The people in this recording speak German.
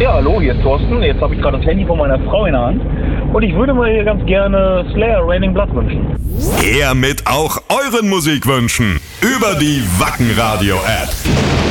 Ja, hallo, hier ist Thorsten. Jetzt habe ich gerade das Handy von meiner Frau in der Hand. Und ich würde mir hier ganz gerne Slayer Raining Blood wünschen. Her mit auch euren Musikwünschen über die Wacken Radio App.